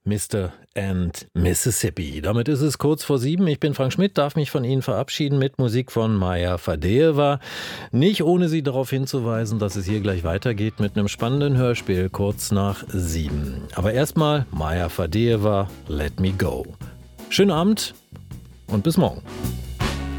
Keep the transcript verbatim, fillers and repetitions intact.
Mister and Mississippi. Damit ist es kurz vor sieben. Ich bin Frank Schmidt, darf mich von Ihnen verabschieden mit Musik von Maja Fadejewa. Nicht ohne Sie darauf hinzuweisen, dass es hier gleich weitergeht mit einem spannenden Hörspiel kurz nach sieben. Aber erstmal Maja Fadejewa, Let Me Go. Schönen Abend und bis morgen.